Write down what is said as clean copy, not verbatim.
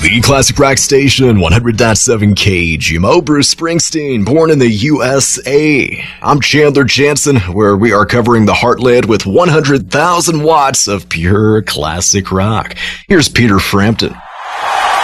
The Classic Rock Station, 100.7 KGMO, Bruce Springsteen, born in the USA. I'm Chandler Jansen, where we are covering the heartland with 100,000 watts of pure classic rock. Here's Peter Frampton.